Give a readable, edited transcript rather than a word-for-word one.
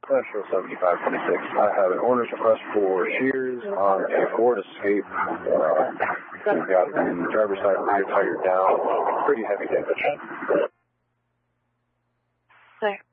Metro 7526. I have an owner's request for shears on a Ford Escape. We've got the driver's side rear tire down. Pretty heavy damage. There.